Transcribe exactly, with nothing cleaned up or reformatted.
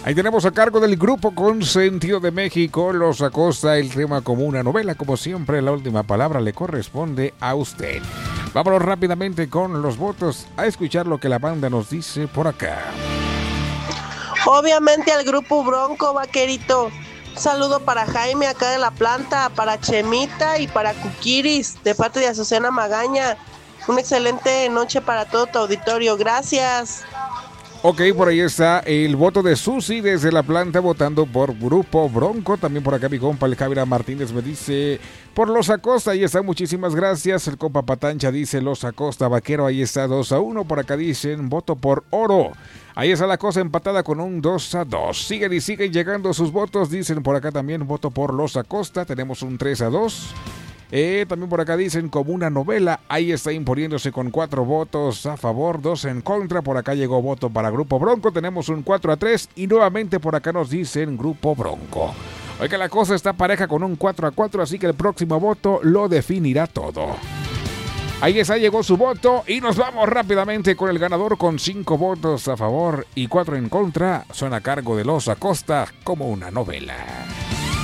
Ahí tenemos a cargo del grupo Consentido de México, Los Acosta, el tema como una novela. Como siempre, la última palabra le corresponde a usted. Vámonos rápidamente con los votos a escuchar lo que la banda nos dice por acá. Obviamente al grupo Bronco, vaquerito. Un saludo para Jaime acá de la planta, para Chemita y para Cuquiris, de parte de Azucena Magaña. Una excelente noche para todo tu auditorio. Gracias. Ok, por ahí está el voto de Susi desde la planta votando por Grupo Bronco. También por acá mi compa el Javier Martínez me dice por Los Acosta. Ahí está, muchísimas gracias. El compa Patancha dice Los Acosta Vaquero. Ahí está dos a uno. Por acá dicen voto por Oro. Ahí está la cosa empatada con un dos a dos. Siguen y siguen llegando sus votos. Dicen por acá también voto por Los Acosta. Tenemos un tres a dos. Eh, también por acá dicen como una novela. Ahí está imponiéndose con cuatro votos a favor, dos en contra. Por acá llegó voto para Grupo Bronco. Tenemos un cuatro a tres. Y nuevamente por acá nos dicen Grupo Bronco. Oiga, la cosa está pareja con un cuatro a cuatro. Así que el próximo voto lo definirá todo. Ahí está, llegó su voto. Y nos vamos rápidamente con el ganador con cinco votos a favor y cuatro en contra. Son a cargo de Los Acosta como una novela.